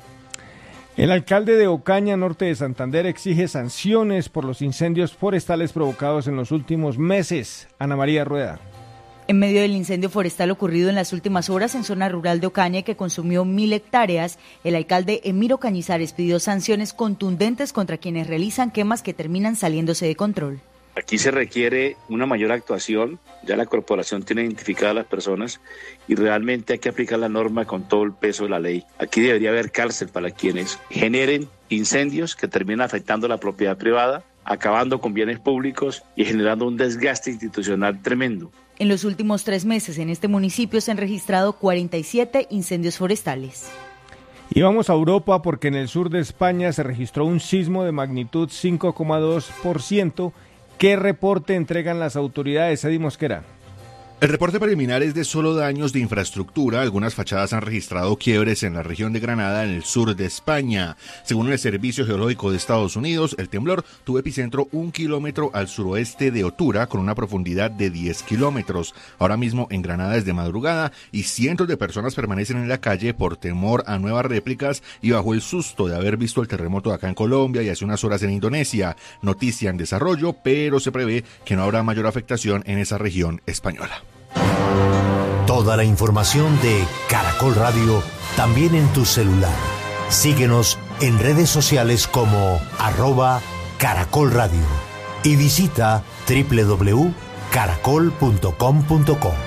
El alcalde de Ocaña, norte de Santander, exige sanciones por los incendios forestales provocados en los últimos meses. Ana María Rueda. En medio del incendio forestal ocurrido en las últimas horas en zona rural de Ocaña que consumió mil hectáreas, el alcalde Emiro Cañizares pidió sanciones contundentes contra quienes realizan quemas que terminan saliéndose de control. Aquí se requiere una mayor actuación, ya la corporación tiene identificadas a las personas y realmente hay que aplicar la norma con todo el peso de la ley. Aquí debería haber cárcel para quienes generen incendios que terminan afectando la propiedad privada, acabando con bienes públicos y generando un desgaste institucional tremendo. En los últimos tres meses en este municipio se han registrado cuarenta y siete incendios forestales. Y vamos a Europa porque en el sur de España se registró un sismo de magnitud cinco coma dos por ciento. ¿Qué reporte entregan las autoridades? Eddie Mosquera. El reporte preliminar es de solo daños de infraestructura. Algunas fachadas han registrado quiebres en la región de Granada, en el sur de España. Según el Servicio Geológico de Estados Unidos, el temblor tuvo epicentro un kilómetro al suroeste de Otura, con una profundidad de diez kilómetros. Ahora mismo en Granada es de madrugada y cientos de personas permanecen en la calle por temor a nuevas réplicas y bajo el susto de haber visto el terremoto acá en Colombia y hace unas horas en Indonesia. Noticia en desarrollo, pero se prevé que no habrá mayor afectación en esa región española. Toda la información de Caracol Radio también en tu celular. Síguenos en redes sociales como arroba Caracol Radio y visita doble u doble u doble u punto caracol punto com punto co.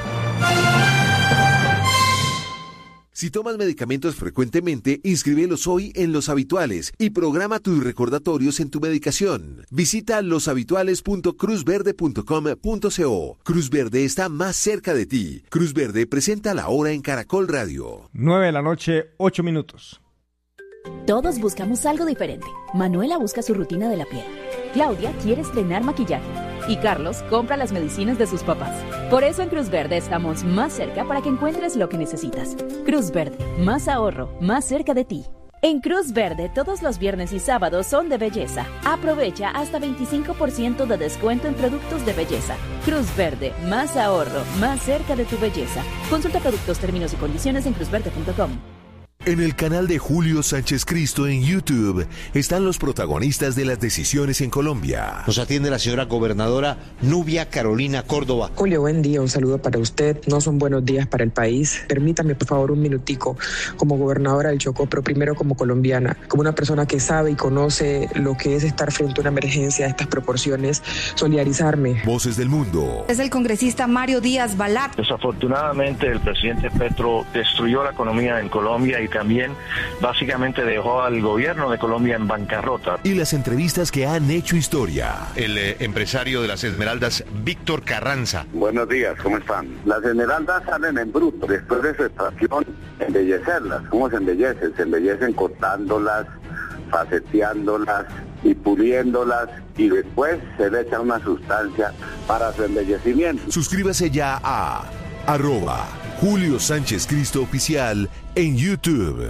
Si tomas medicamentos frecuentemente, inscríbelos hoy en Los Habituales y programa tus recordatorios en tu medicación. Visita los habituales punto cruz verde punto com punto co. Cruz Verde está más cerca de ti. Cruz Verde presenta la hora en Caracol Radio. nueve de la noche, ocho minutos. Todos buscamos algo diferente. Manuela busca su rutina de la piel. Claudia quiere estrenar maquillaje. Y Carlos compra las medicinas de sus papás. Por eso en Cruz Verde estamos más cerca para que encuentres lo que necesitas. Cruz Verde, más ahorro, más cerca de ti. En Cruz Verde, todos los viernes y sábados son de belleza. Aprovecha hasta veinticinco por ciento de descuento en productos de belleza. Cruz Verde, más ahorro, más cerca de tu belleza. Consulta productos, términos y condiciones en cruz verde punto com. En el canal de Julio Sánchez Cristo en YouTube están los protagonistas de las decisiones en Colombia. Nos atiende la señora gobernadora Nubia Carolina Córdoba. Julio, buen día, un saludo para usted. No son buenos días para el país. Permítame, por favor, un minutico. Como gobernadora del Chocó, pero primero como colombiana, como una persona que sabe y conoce lo que es estar frente a una emergencia de estas proporciones, solidarizarme. Voces del mundo. Es el congresista Mario Díaz Balart. Desafortunadamente, el presidente Petro destruyó la economía en Colombia y también básicamente dejó al gobierno de Colombia en bancarrota. Y las entrevistas que han hecho historia. El eh, empresario de las Esmeraldas, Víctor Carranza. Buenos días, ¿cómo están? Las esmeraldas salen en bruto. Después de su extracción, embellecerlas. ¿Cómo se embellecen? Se embellecen cortándolas, faceteándolas y puliéndolas, y después se le echa una sustancia para su embellecimiento. Suscríbase ya a arroba Julio Sánchez Cristo Oficial en YouTube.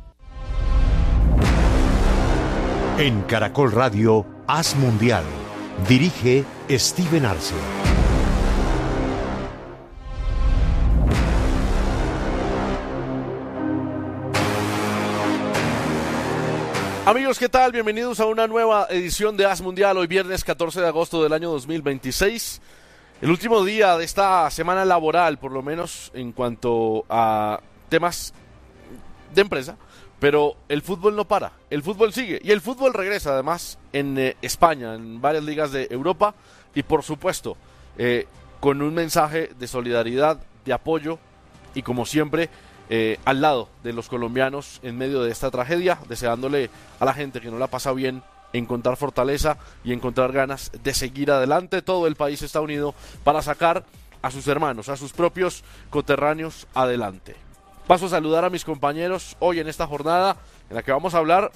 En Caracol Radio, Haz Mundial. Dirige Steven Arce. Amigos, ¿qué tal? Bienvenidos a una nueva edición de Haz Mundial, hoy viernes catorce de agosto del año dos mil veintiséis. El último día de esta semana laboral, por lo menos en cuanto a temas de empresa, pero el fútbol no para, el fútbol sigue y el fútbol regresa además en eh, España, en varias ligas de Europa y por supuesto eh, con un mensaje de solidaridad, de apoyo y como siempre eh, al lado de los colombianos en medio de esta tragedia, deseándole a la gente que no la pasa bien encontrar fortaleza y encontrar ganas de seguir adelante. Todo el país está unido para sacar a sus hermanos, a sus propios coterráneos adelante. Paso a saludar a mis compañeros hoy en esta jornada en la que vamos a hablar